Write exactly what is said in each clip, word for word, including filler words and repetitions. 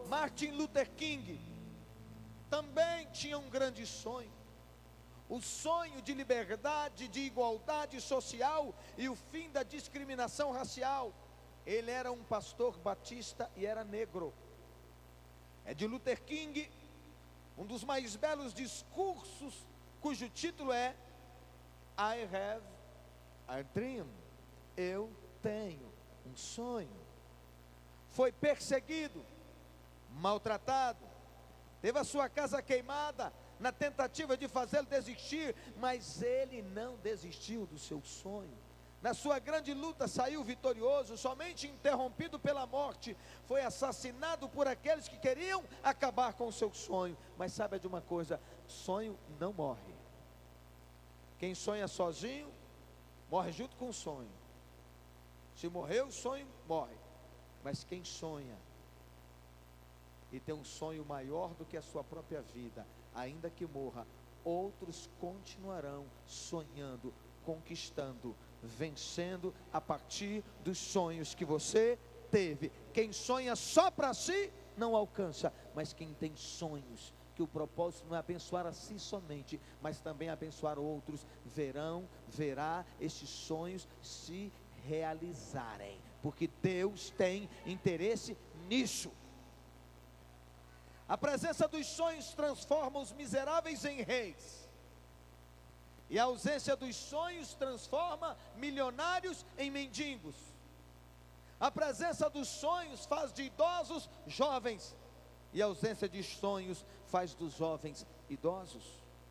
Martin Luther King também tinha um grande sonho. O sonho de liberdade, de igualdade social e o fim da discriminação racial. Ele era um pastor batista e era negro. É de Luther King um dos mais belos discursos, cujo título é I have a dream. Eu tenho um sonho. Foi perseguido, maltratado, teve a sua casa queimada na tentativa de fazê-lo desistir, mas ele não desistiu do seu sonho. Na sua grande luta saiu vitorioso, somente interrompido pela morte. Foi assassinado por aqueles que queriam acabar com o seu sonho. Mas saiba de uma coisa, sonho não morre. Quem sonha sozinho, morre junto com o sonho. Se morreu, o sonho morre. Mas quem sonha e tem um sonho maior do que a sua própria vida, ainda que morra, outros continuarão sonhando, conquistando, vencendo a partir dos sonhos que você teve. Quem sonha só para si não alcança, mas quem tem sonhos, que o propósito não é abençoar a si somente, mas também abençoar outros, verão, verá estes sonhos se realizarem, porque Deus tem interesse nisso. A presença dos sonhos transforma os miseráveis em reis, e a ausência dos sonhos transforma milionários em mendigos. A presença dos sonhos faz de idosos jovens, e a ausência de sonhos faz dos jovens idosos.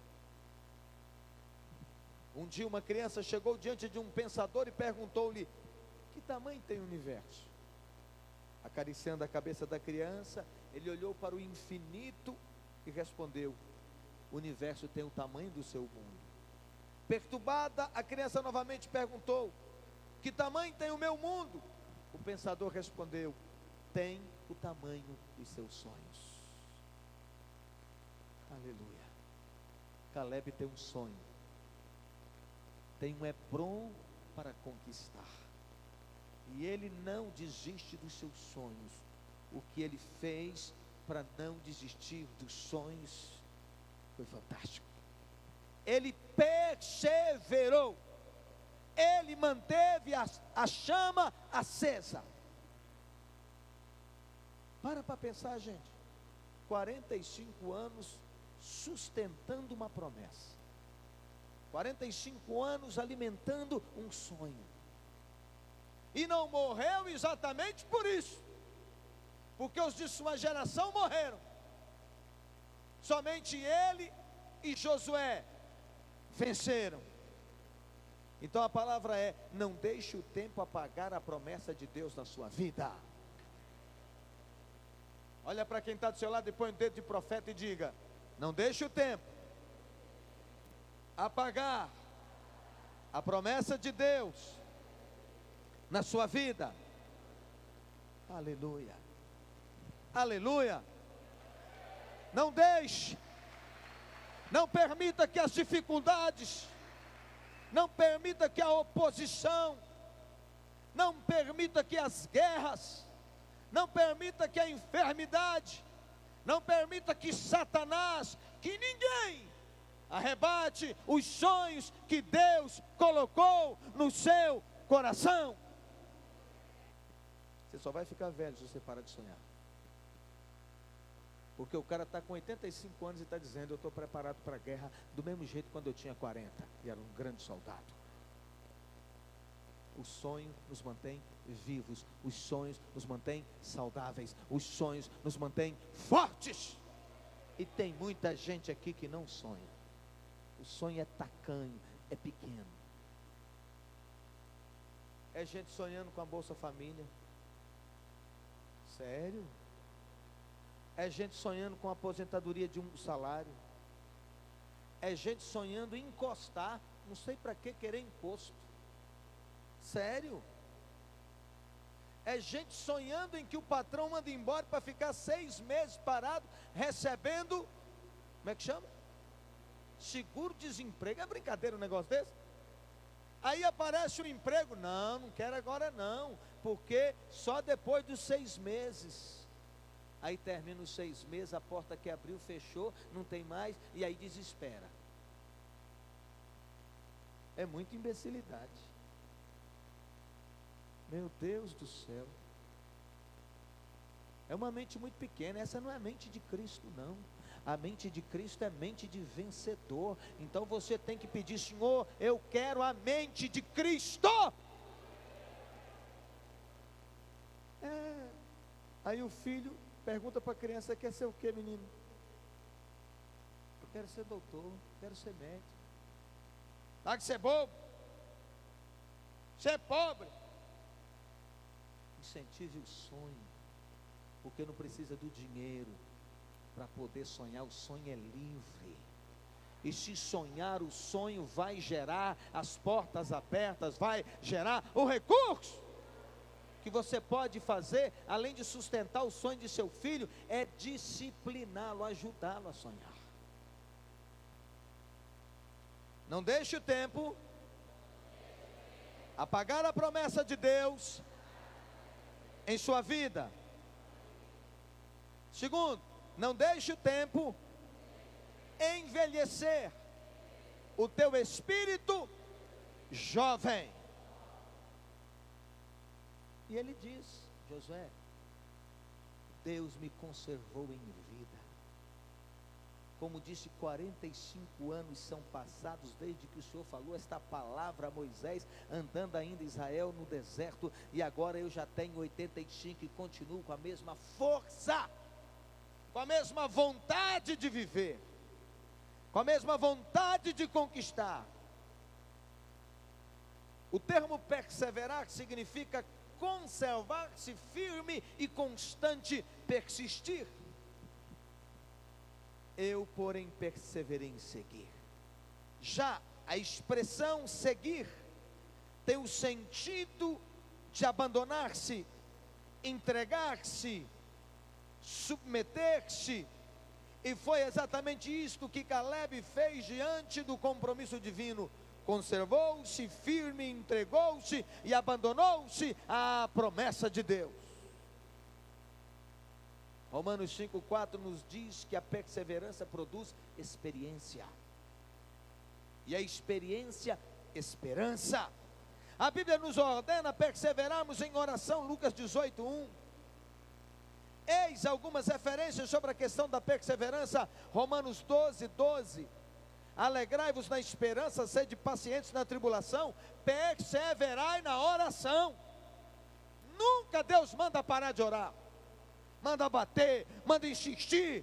Um dia uma criança chegou diante de um pensador e perguntou-lhe: que tamanho tem o universo? Acariciando a cabeça da criança, ele olhou para o infinito e respondeu: o universo tem o tamanho do seu mundo. Perturbada, a criança novamente perguntou: que tamanho tem o meu mundo? O pensador respondeu: tem o tamanho dos seus sonhos. Aleluia. Caleb tem um sonho, tem um Hebrom para conquistar, e ele não desiste dos seus sonhos. O que ele fez para não desistir dos sonhos foi fantástico. Ele perseverou, ele manteve a, a chama acesa. Para para pensar, gente, quarenta e cinco anos sustentando uma promessa, quarenta e cinco anos alimentando um sonho, e não morreu exatamente por isso, porque os de sua geração morreram. Somente ele e Josué venceram. Então a palavra é: não deixe o tempo apagar a promessa de Deus na sua vida. Olha para quem está do seu lado e põe o dedo de profeta e diga: não deixe o tempo apagar a promessa de Deus na sua vida. Aleluia, aleluia. Não deixe, não permita que as dificuldades, não permita que a oposição, não permita que as guerras, não permita que a enfermidade, não permita que Satanás, que ninguém arrebate os sonhos que Deus colocou no seu coração. Você só vai ficar velho se você parar de sonhar. Porque o cara está com oitenta e cinco anos e está dizendo: eu estou preparado para a guerra do mesmo jeito quando eu tinha quarenta e era um grande soldado. O sonho nos mantém vivos, os sonhos nos mantêm saudáveis, os sonhos nos mantêm fortes. E tem muita gente aqui que não sonha. O sonho é tacanho, é pequeno. É gente sonhando com a Bolsa Família. Sério? É gente sonhando com a aposentadoria de um salário. É gente sonhando em encostar, não sei para que querer imposto. Sério? É gente sonhando em que o patrão manda embora para ficar seis meses parado, recebendo, como é que chama? Seguro-desemprego. É brincadeira um negócio desse? Aí aparece o emprego: não, não quero agora não, porque só depois dos seis meses. Aí termina os seis meses, a porta que abriu, fechou, não tem mais, e aí desespera. É muita imbecilidade. Meu Deus do céu. É uma mente muito pequena. Essa não é a mente de Cristo, não. A mente de Cristo é mente de vencedor. Então você tem que pedir: Senhor, eu quero a mente de Cristo. É. Aí o filho pergunta para a criança: quer ser o que, menino? Eu quero ser doutor, quero ser médico. Tá que ser bobo, ser pobre. Incentive o sonho, porque não precisa do dinheiro para poder sonhar. O sonho é livre, e se sonhar, o sonho vai gerar as portas abertas, vai gerar o recurso. Que você pode fazer, além de sustentar o sonho de seu filho, é discipliná-lo, ajudá-lo a sonhar. Não deixe o tempo apagar a promessa de Deus em sua vida. Segundo, não deixe o tempo envelhecer o teu espírito jovem. E ele diz: Josué, Deus me conservou em vida. Como disse, quarenta e cinco anos são passados desde que o Senhor falou esta palavra a Moisés, andando ainda Israel no deserto, e agora eu já tenho oitenta e cinco e continuo com a mesma força, com a mesma vontade de viver, com a mesma vontade de conquistar. O termo perseverar significa conservar-se firme e constante, persistir. Eu, porém, perseverei em seguir. Já a expressão seguir tem o sentido de abandonar-se, entregar-se, submeter-se, e foi exatamente isto que Caleb fez diante do compromisso divino. Conservou-se firme, entregou-se e abandonou-se à promessa de Deus. Romanos cinco, quatro nos diz que a perseverança produz experiência, e a experiência, esperança. A Bíblia nos ordena perseverarmos em oração, Lucas dezoito, um. Eis algumas referências sobre a questão da perseverança, Romanos doze, doze. Alegrai-vos na esperança, sede pacientes na tribulação, perseverai na oração. Nunca Deus manda parar de orar, manda bater, manda insistir.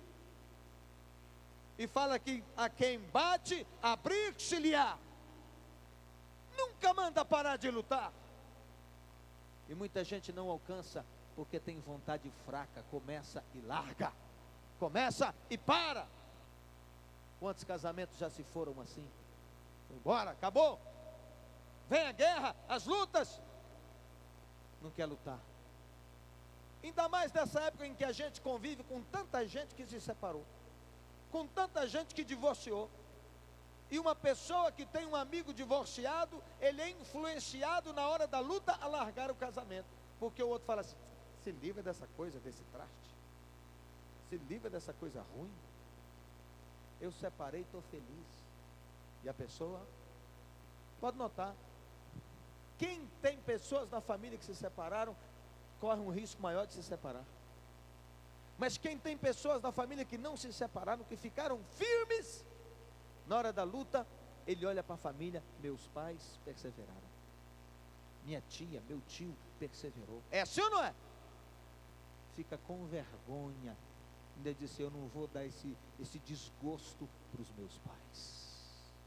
E fala que a quem bate, abrir-se-lhe-á. Nunca manda parar de lutar. E muita gente não alcança porque tem vontade fraca, começa e larga, começa e para. Quantos casamentos já se foram assim? Foi embora, acabou. Vem a guerra, as lutas, não quer lutar. Ainda mais nessa época em que a gente convive com tanta gente que se separou, com tanta gente que divorciou. E uma pessoa que tem um amigo divorciado, ele é influenciado na hora da luta a largar o casamento, porque o outro fala assim: se livra dessa coisa, desse traste, se livra dessa coisa ruim. Eu separei, estou feliz. E a pessoa, pode notar, quem tem pessoas na família que se separaram, corre um risco maior de se separar. Mas quem tem pessoas na família que não se separaram, que ficaram firmes, na hora da luta, ele olha para a família: meus pais perseveraram, minha tia, meu tio perseverou. É assim ou não é? Fica com vergonha, ainda disse: eu não vou dar esse, esse desgosto para os meus pais.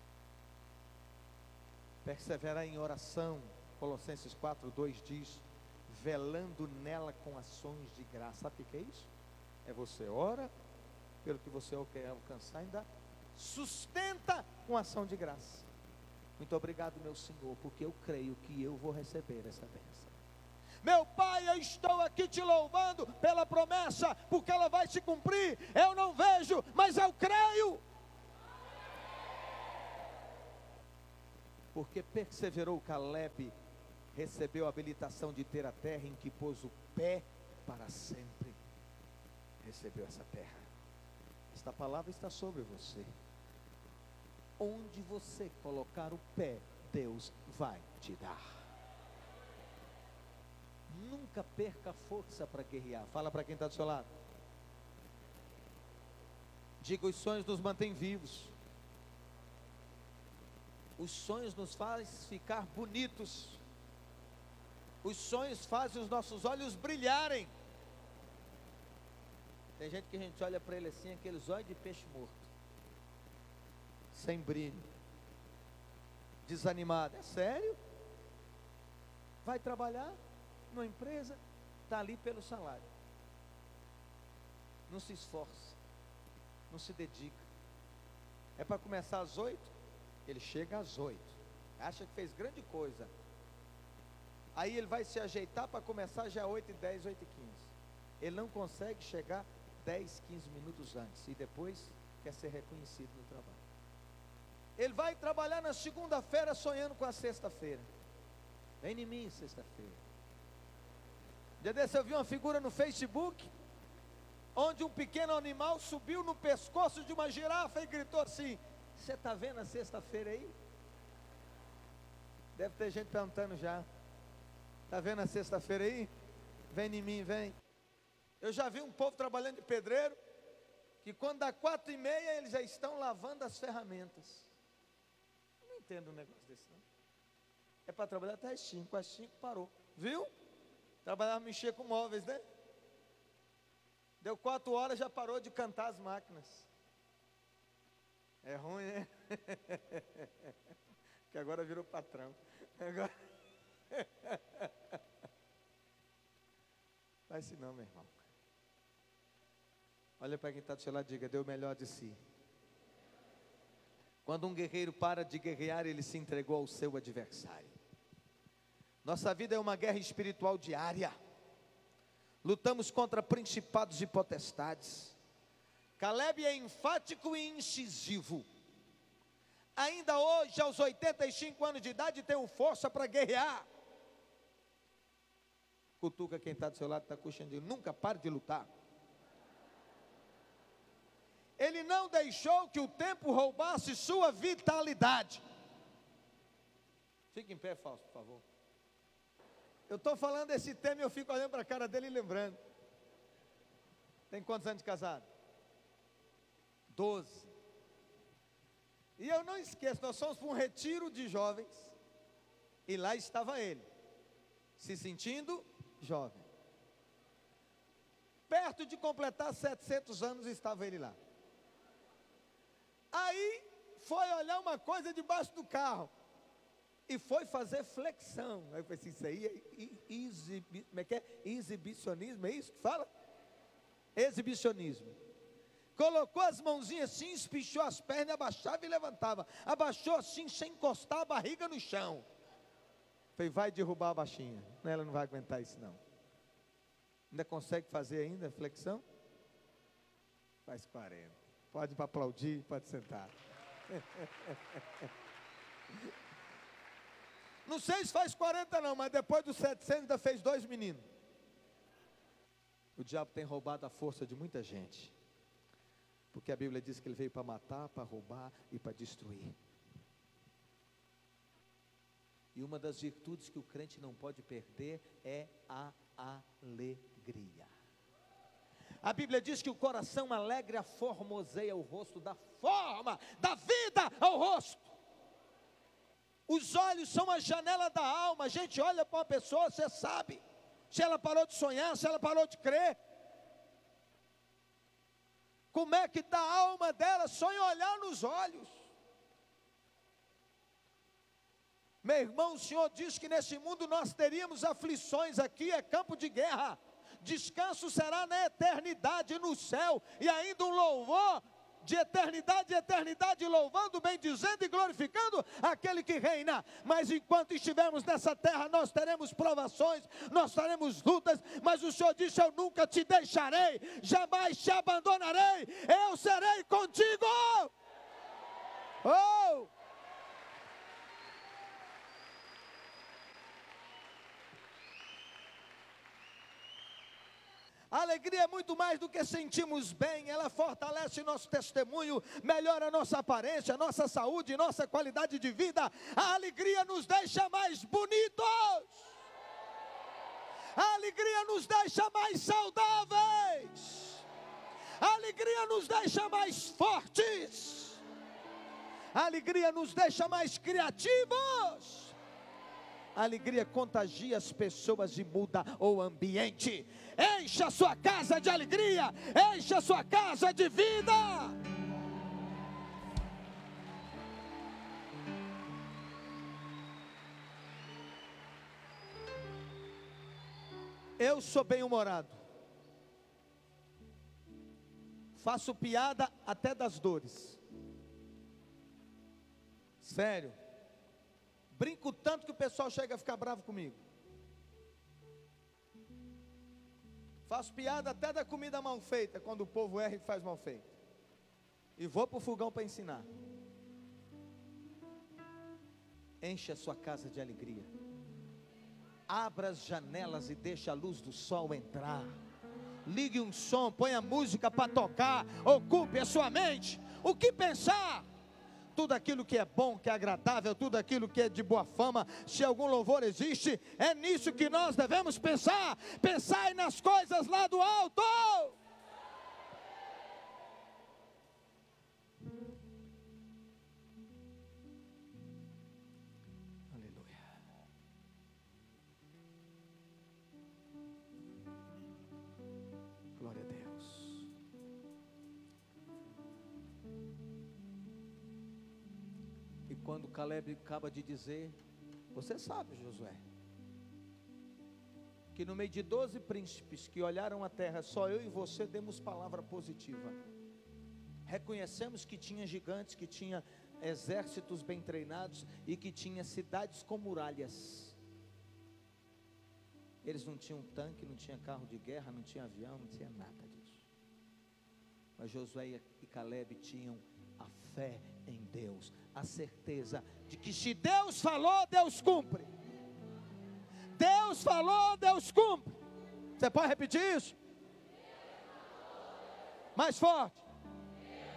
Perseverar em oração, Colossenses quatro, dois diz: velando nela com ações de graça. Sabe o que é isso? É você ora pelo que você quer alcançar, ainda sustenta com ação de graça. Muito obrigado, meu Senhor, porque eu creio que eu vou receber essa bênção. Meu Pai, eu estou aqui te louvando pela promessa, porque ela vai se cumprir. Eu não vejo, mas eu creio. Porque perseverou Caleb, recebeu a habilitação de ter a terra em que pôs o pé para sempre. recebeu essa terra. Esta palavra está sobre você. Onde você colocar o pé, Deus vai te dar. Nunca perca força para guerrear. Fala para quem está do seu lado. Diga: os sonhos nos mantêm vivos. Os sonhos nos fazem ficar bonitos. Os sonhos fazem os nossos olhos brilharem. Tem gente que a gente olha para ele assim, aqueles olhos de peixe morto, sem brilho, desanimado. É sério? Vai trabalhar numa empresa, está ali pelo salário, não se esforça, não se dedica. É para começar às oito, ele chega às oito, acha que fez grande coisa. Aí ele vai se ajeitar para começar já oito e dez, oito e quinze. Ele não consegue chegar dez, quinze minutos antes, e depois quer ser reconhecido no trabalho. Ele vai trabalhar na segunda-feira sonhando com a sexta-feira. Vem em mim sexta-feira. Dia desse eu vi uma figura no Facebook, onde um pequeno animal subiu no pescoço de uma girafa e gritou assim: você está vendo a sexta-feira aí? Deve ter gente perguntando já: está vendo a sexta-feira aí? Vem em mim, vem. Eu já vi um povo trabalhando de pedreiro, que quando dá quatro e meia, eles já estão lavando as ferramentas. Eu não entendo um negócio desse não. É para trabalhar até as cinco, às cinco parou. Viu? Trabalhava, mexer com móveis, né? Deu quatro horas, já parou de cantar as máquinas. É ruim, né? Que agora virou patrão. Agora... Vai se não, meu irmão. Olha para quem está do seu lado e diga: deu o melhor de si. Quando um guerreiro para de guerrear, ele se entregou ao seu adversário. Nossa vida é uma guerra espiritual diária. Lutamos contra principados e potestades. Caleb é enfático e incisivo. Ainda hoje, aos oitenta e cinco anos de idade, tenho força para guerrear. Cutuca quem está do seu lado, está coxando. Nunca pare de lutar. Ele não deixou que o tempo roubasse sua vitalidade. Fique em pé, Fausto, por favor. Eu estou falando desse tema e eu fico olhando para a cara dele e lembrando. Tem quantos anos de casado? Doze. E eu não esqueço, nós fomos para um retiro de jovens, e lá estava ele, se sentindo jovem. Perto de completar setecentos anos estava ele lá. Aí foi olhar uma coisa debaixo do carro e foi fazer flexão. Aí eu falei assim: isso aí é, exibi, como é, que é? Exibicionismo, é isso que fala? Exibicionismo. Colocou as mãozinhas assim, espichou as pernas, abaixava e levantava. Abaixou assim, sem encostar a barriga no chão. Falei: vai derrubar a baixinha. Ela não vai aguentar isso não. Ainda consegue fazer ainda flexão? Faz quarenta. Pode aplaudir, pode sentar. Não sei se faz quarenta não, mas depois dos setecentos ainda fez dois meninos. O diabo tem roubado a força de muita gente, porque a Bíblia diz que ele veio para matar, para roubar e para destruir. E uma das virtudes que o crente não pode perder é a alegria. A Bíblia diz que o coração alegre aformoseia o rosto, dá forma, dá vida ao rosto. Os olhos são a janela da alma. A gente olha para uma pessoa, você sabe se ela parou de sonhar, se ela parou de crer. Como é que está a alma dela? Só em olhar nos olhos. Meu irmão, o Senhor diz que nesse mundo nós teríamos aflições. Aqui é campo de guerra. Descanso será na eternidade, no céu, e ainda um louvor de eternidade, eternidade, louvando, bendizendo e glorificando aquele que reina. Mas enquanto estivermos nessa terra, nós teremos provações, nós teremos lutas, mas o Senhor disse: eu nunca te deixarei, jamais te abandonarei, eu serei contigo. Oh! A alegria é muito mais do que sentimos bem, ela fortalece nosso testemunho, melhora nossa aparência, nossa saúde, nossa qualidade de vida. A alegria nos deixa mais bonitos. A alegria nos deixa mais saudáveis. A alegria nos deixa mais fortes. A alegria nos deixa mais criativos. A alegria contagia as pessoas e muda o ambiente. Encha a sua casa de alegria. Encha a sua casa de vida. Eu sou bem-humorado. Faço piada até das dores. Sério. Brinco tanto que o pessoal chega a ficar bravo comigo. Faço piada até da comida mal feita, quando o povo erra e faz mal feito. E vou para o fogão para ensinar. Enche a sua casa de alegria. Abra as janelas e deixe a luz do sol entrar. Ligue um som, põe a música para tocar. Ocupe a sua mente. O que pensar? Tudo aquilo que é bom, que é agradável, tudo aquilo que é de boa fama, se algum louvor existe, é nisso que nós devemos pensar. Pensai nas coisas lá do alto. Aleluia. Glória a Deus. Quando Caleb acaba de dizer, você sabe, Josué, que no meio de doze príncipes que olharam a terra, só eu e você demos palavra positiva. Reconhecemos que tinha gigantes, que tinha exércitos bem treinados e que tinha cidades com muralhas. Eles não tinham tanque, não tinha carro de guerra, não tinha avião, não tinha nada disso. Mas Josué e Caleb tinham a fé em Deus, a certeza de que se Deus falou, Deus cumpre. Deus falou, Deus cumpre. Você pode repetir isso? Mais forte.